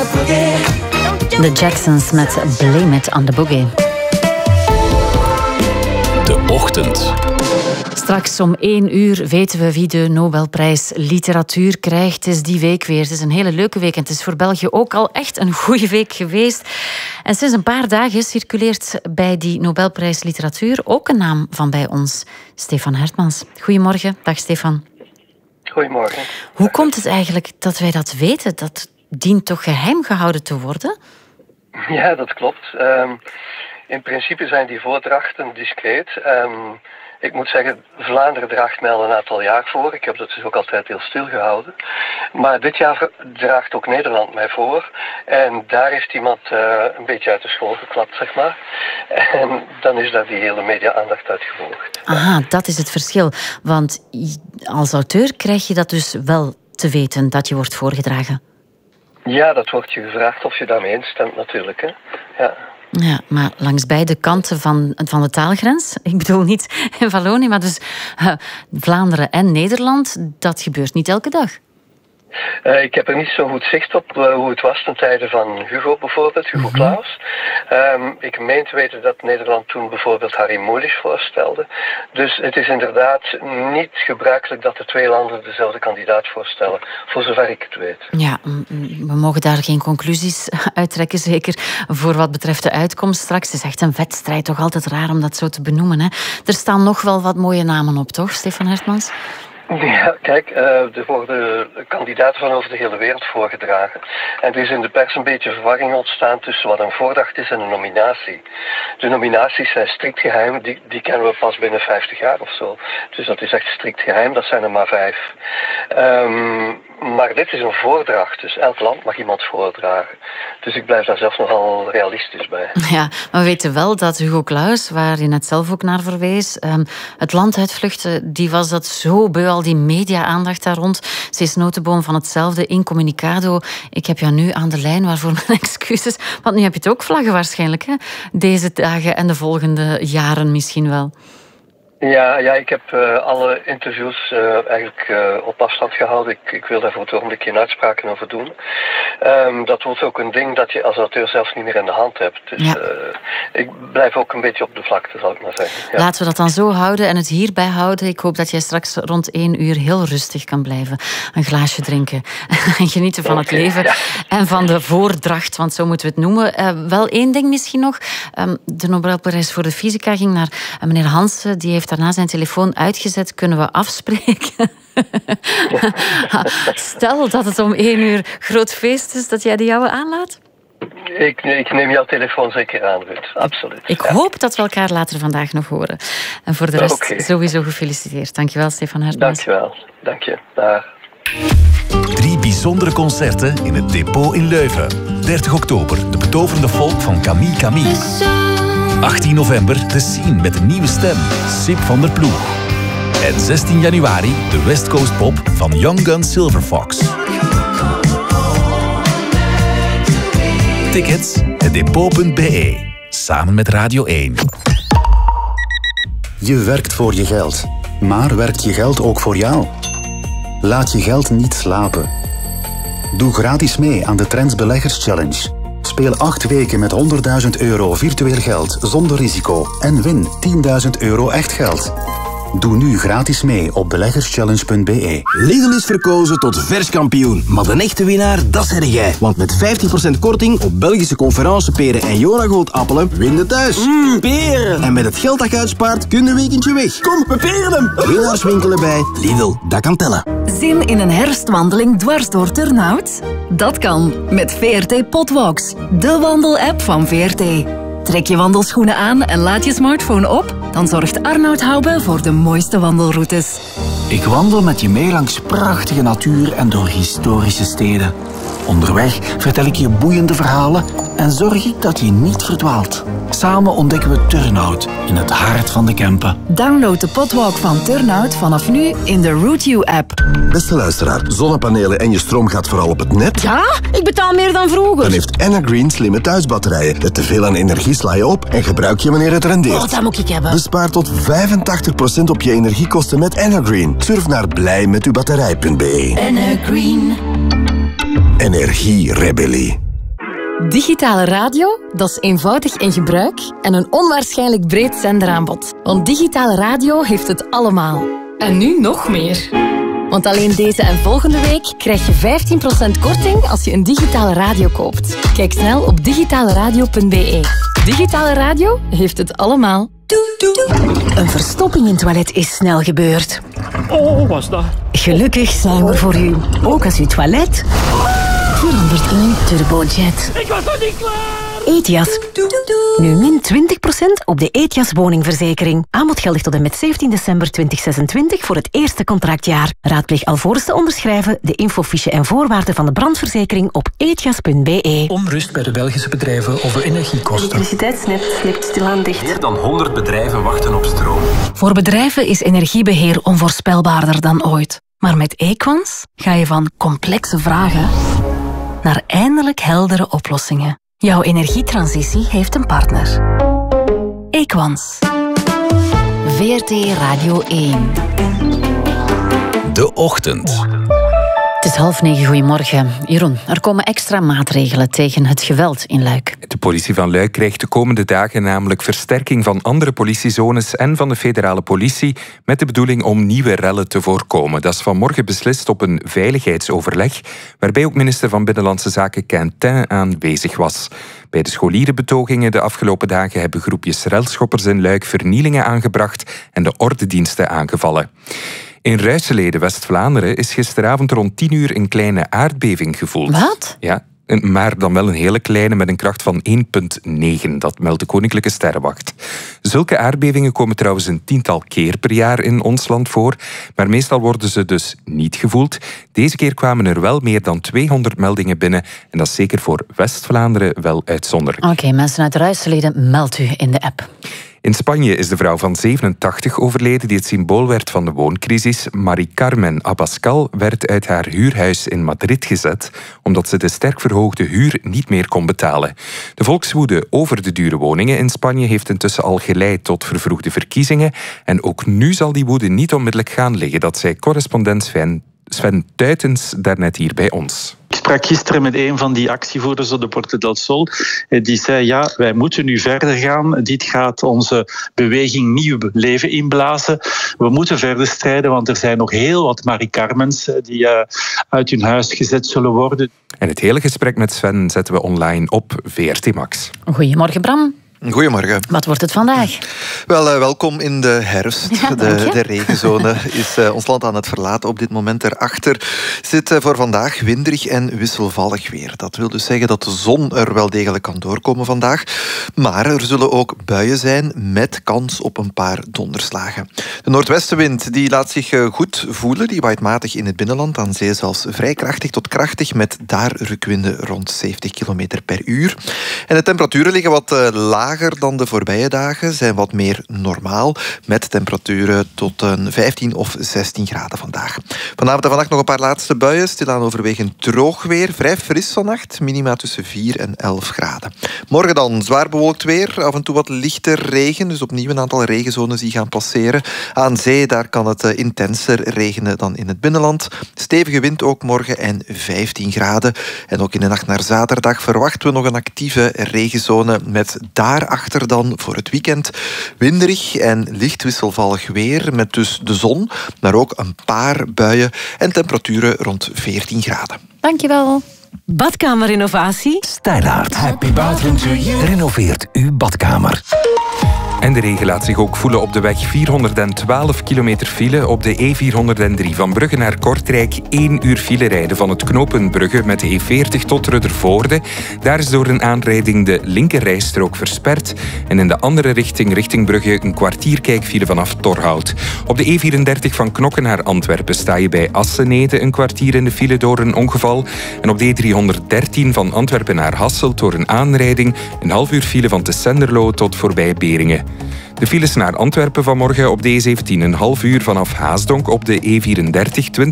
De Jacksons met Blame It on the Boogie. De Ochtend. Straks om 1 uur weten we wie de Nobelprijs Literatuur krijgt. Het is die week weer. Het is een hele leuke week en het is voor België ook al echt een goede week geweest. En sinds een paar dagen circuleert bij die Nobelprijs Literatuur ook een naam van bij ons. Stefan Hertmans. Goedemorgen. Dag Stefan. Goedemorgen. Hoe komt het eigenlijk dat wij dat weten? Dat dient toch geheim gehouden te worden? Ja, dat klopt. In principe zijn die voordrachten discreet. Ik moet zeggen, Vlaanderen draagt mij al een aantal jaar voor. Ik heb dat dus ook altijd heel stil gehouden. Maar dit jaar draagt ook Nederland mij voor. En daar heeft iemand een beetje uit de school geklapt, zeg maar. En dan is daar die hele media-aandacht uit gevolgd. Aha, dat is het verschil. Want als auteur krijg je dat dus wel te weten, dat je wordt voorgedragen. Ja, dat wordt je gevraagd of je daarmee instemt natuurlijk. Hè? Ja. Ja, maar langs beide kanten van de taalgrens. Ik bedoel niet in Wallonië, maar dus Vlaanderen en Nederland. Dat gebeurt niet elke dag. Ik heb er niet zo goed zicht op hoe het was ten tijde van Hugo bijvoorbeeld, Hugo Claus. Ik meen te weten dat Nederland toen bijvoorbeeld Harry Mulisch voorstelde. Dus het is inderdaad niet gebruikelijk dat de twee landen dezelfde kandidaat voorstellen, voor zover ik het weet. Ja, we mogen daar geen conclusies uittrekken, zeker voor wat betreft de uitkomst straks. Het is echt een wedstrijd, toch altijd raar om dat zo te benoemen. Hè? Er staan nog wel wat mooie namen op, toch, Stefan Hertmans? Ja, kijk, er worden kandidaten van over de hele wereld voorgedragen. En er is in de pers een beetje verwarring ontstaan tussen wat een voordracht is en een nominatie. De nominaties zijn strikt geheim, die kennen we pas binnen 50 jaar of zo. Dus dat is echt strikt geheim, dat zijn er maar 5. Maar dit is een voordracht, dus elk land mag iemand voordragen. Dus ik blijf daar zelf nogal realistisch bij. Ja, maar we weten wel dat Hugo Claus, waar je net zelf ook naar verwees, het land uitvluchten, die was dat zo beu, al die media-aandacht daar rond. Ze is notenboom van hetzelfde, incommunicado. Ik heb jou nu aan de lijn, waarvoor mijn excuses. Want nu heb je het ook vlaggen waarschijnlijk, hè? Deze dagen en de volgende jaren misschien wel. Ja, ik heb alle interviews eigenlijk op afstand gehouden. Ik wil daar voor het ogenblik geen uitspraken over doen. Dat wordt ook een ding dat je als auteur zelfs niet meer in de hand hebt. Dus ja. Ik blijf ook een beetje op de vlakte, zal ik maar zeggen. Ja. Laten we dat dan zo houden en het hierbij houden. Ik hoop dat jij straks rond 1 uur heel rustig kan blijven. Een glaasje drinken en genieten van het leven. Ja. En van de voordracht, want zo moeten we het noemen. Wel 1 ding misschien nog. De Nobelprijs voor de fysica ging naar meneer Hansen. Die heeft daarna zijn telefoon uitgezet. Kunnen we afspreken? Stel dat het om 1 uur groot feest is, dat jij de jouwe aanlaat? Ik neem jouw telefoon zeker aan, Ruud. Absoluut. Ik hoop dat we elkaar later vandaag nog horen. En voor de rest sowieso gefeliciteerd. Dankjewel, Stefan Hertmans. Dankjewel. Dank je. Dag. 3 bijzondere concerten in het Depot in Leuven. 30 oktober, de betoverende folk van Camille Camille. 18 november, de Scene met een nieuwe stem, Sip van der Ploeg. En 16 januari, de West Coast Pop van Young Gun Silver Fox. Tickets, hetdepot.be. Samen met Radio 1. Je werkt voor je geld. Maar werkt je geld ook voor jou? Laat je geld niet slapen. Doe gratis mee aan de Trends Beleggers Challenge. Speel 8 weken met €100.000 virtueel geld zonder risico en win €10.000 echt geld. Doe nu gratis mee op beleggerschallenge.be. Lidl is verkozen tot verskampioen. Maar de echte winnaar, dat zeg jij. Want met 15% korting op Belgische conferenceperen en Jonagold appelen, win je thuis. Peren! En met het geld dat je uitspaart, kun je een weekendje weg. Kom, we peren hem! Winnaars winkelen bij Lidl, dat kan tellen. Zin in een herfstwandeling dwars door Turnhout? Dat kan met VRT Potwalks, de wandelapp van VRT. Trek je wandelschoenen aan en laat je smartphone op, dan zorgt Arnoud Hoube voor de mooiste wandelroutes. Ik wandel met je mee langs prachtige natuur en door historische steden. Onderweg vertel ik je boeiende verhalen en zorg ik dat je niet verdwaalt. Samen ontdekken we Turnhout in het hart van de Kempen. Download de Potwalk van Turnhout vanaf nu in de Route You-app. Beste luisteraar, zonnepanelen en je stroom gaat vooral op het net? Ja, ik betaal meer dan vroeger. Dan heeft Energreen slimme thuisbatterijen. Let te veel aan energie sla je op en gebruik je wanneer het rendeert. Oh, dat moet ik hebben. Bespaar tot 85% op je energiekosten met Energreen. Surf naar blijmetubatterij.be. Energreen. Energierebellie. Digitale radio, dat is eenvoudig in gebruik en een onwaarschijnlijk breed zenderaanbod. Want digitale radio heeft het allemaal. En nu nog meer. Want alleen deze en volgende week krijg je 15% korting als je een digitale radio koopt. Kijk snel op digitaleradio.be. Digitale radio heeft het allemaal. Een verstopping in het toilet is snel gebeurd. Oh, was dat? Gelukkig zijn we er voor u. Ook als uw toilet verandert in een turbojet. Ik was nog niet klaar! Etias. Nu min 20% op de Etias woningverzekering. Aanbod geldig tot en met 17 december 2026 voor het eerste contractjaar. Raadpleeg alvorens te onderschrijven de infofiche en voorwaarden van de brandverzekering op etias.be. Onrust bij de Belgische bedrijven over energiekosten. Elektriciteitsnet slipt stilaan dicht. Meer dan 100 bedrijven wachten op stroom. Voor bedrijven is energiebeheer onvoorspelbaarder dan ooit. Maar met Equans ga je van complexe vragen naar eindelijk heldere oplossingen. Jouw energietransitie heeft een partner. Equans. VRT Radio 1. De Ochtend. Het is 8:30, goedemorgen. Jeroen, er komen extra maatregelen tegen het geweld in Luik. De politie van Luik krijgt de komende dagen namelijk versterking van andere politiezones en van de federale politie met de bedoeling om nieuwe rellen te voorkomen. Dat is vanmorgen beslist op een veiligheidsoverleg, waarbij ook minister van Binnenlandse Zaken Quentin aanwezig was. Bij de scholierenbetogingen de afgelopen dagen hebben groepjes relschoppers in Luik vernielingen aangebracht en de ordediensten aangevallen. In Ruiselede, West-Vlaanderen, is gisteravond rond 10 uur een kleine aardbeving gevoeld. Wat? Ja, maar dan wel een hele kleine met een kracht van 1,9. Dat meldt de Koninklijke Sterrenwacht. Zulke aardbevingen komen trouwens een 10-tal keer per jaar in ons land voor, maar meestal worden ze dus niet gevoeld. Deze keer kwamen er wel meer dan 200 meldingen binnen en dat is zeker voor West-Vlaanderen wel uitzonderlijk. Oké, mensen uit Ruiselede, meld u in de app. In Spanje is de vrouw van 87 overleden die het symbool werd van de wooncrisis. Marie Carmen Abascal werd uit haar huurhuis in Madrid gezet omdat ze de sterk verhoogde huur niet meer kon betalen. De volkswoede over de dure woningen in Spanje heeft intussen al geleid tot vervroegde verkiezingen. En ook nu zal die woede niet onmiddellijk gaan liggen. Dat zei correspondent Sven Tuitens daarnet hier bij ons. Ik sprak gisteren met een van die actievoerders op de Puerta del Sol. Die zei, ja, wij moeten nu verder gaan. Dit gaat onze beweging nieuw leven inblazen. We moeten verder strijden, want er zijn nog heel wat Marie Carmens die uit hun huis gezet zullen worden. En het hele gesprek met Sven zetten we online op VRT Max. Goedemorgen, Bram. Goedemorgen. Wat wordt het vandaag? Wel, welkom in de herfst. Ja, de regenzone is ons land aan het verlaten. Op dit moment erachter zit voor vandaag winderig en wisselvallig weer. Dat wil dus zeggen dat de zon er wel degelijk kan doorkomen vandaag. Maar er zullen ook buien zijn met kans op een paar donderslagen. De noordwestenwind die laat zich goed voelen. Die waait matig in het binnenland, aan zee zelfs vrij krachtig tot krachtig, met daar rukwinden rond 70 km per uur. En de temperaturen liggen wat lager dan de voorbije dagen, zijn wat meer normaal, met temperaturen tot een 15 of 16 graden vandaag. Vanavond en vannacht nog een paar laatste buien, stilaan overwegend droog weer, vrij fris vannacht, minima tussen 4 en 11 graden. Morgen dan zwaar bewolkt weer, af en toe wat lichte regen, dus opnieuw een aantal regenzones die gaan passeren. Aan zee, daar kan het intenser regenen dan in het binnenland. Stevige wind ook morgen en 15 graden. En ook in de nacht naar zaterdag verwachten we nog een actieve regenzone met daarachter dan voor het weekend winderig en licht wisselvallig weer met dus de zon, maar ook een paar buien en temperaturen rond 14 graden. Dankjewel. Badkamerinnovatie? Stijlaard. Happy bathroom to you. Renoveert uw badkamer. En de regen laat zich ook voelen op de weg. 412 kilometer file op de E403 van Brugge naar Kortrijk. 1 uur file rijden van het knooppunt Brugge met de E40 tot Ruddervoorde. Daar is door een aanrijding de linkerrijstrook versperd. En in de andere richting Brugge, een kwartier kijkfile vanaf Torhout. Op de E34 van Knokken naar Antwerpen sta je bij Assenede een kwartier in de file door een ongeval. En op de E313 van Antwerpen naar Hasselt door een aanrijding. Een half uur file van Tessenderlo tot voorbij Beringen. De files naar Antwerpen vanmorgen op de E17 een half uur vanaf Haasdonk op de E34, 20